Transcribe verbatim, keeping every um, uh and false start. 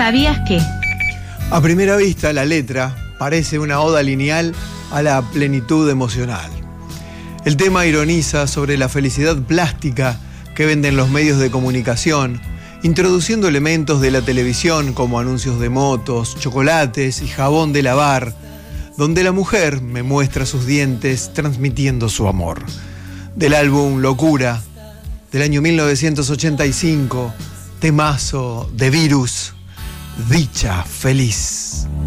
¿Sabías que? A primera vista, la letra parece una oda lineal a la plenitud emocional. El tema ironiza sobre la felicidad plástica que venden los medios de comunicación, introduciendo elementos de la televisión como anuncios de motos, chocolates y jabón de lavar, donde la mujer me muestra sus dientes transmitiendo su amor. Del álbum Locura, del año mil novecientos ochenta y cinco, temazo de Virus, Dicha Feliz.